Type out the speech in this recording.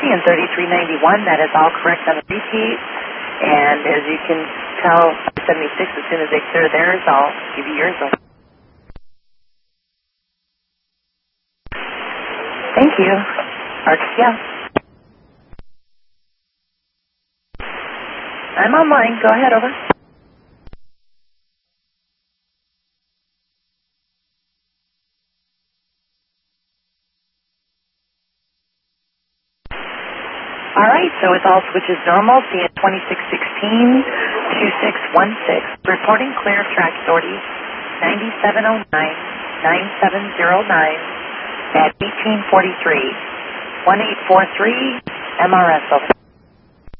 and 3391. That is all correct on the repeat. And as you can tell, 76, as soon as they clear theirs, I'll give you yours. Thank you. RTCL. I'm online. Go ahead, over. All right, so with all switches normal, CN 2616-2616. Reporting clear of track authority 9709-9709 at 1843. 1843 MRS over.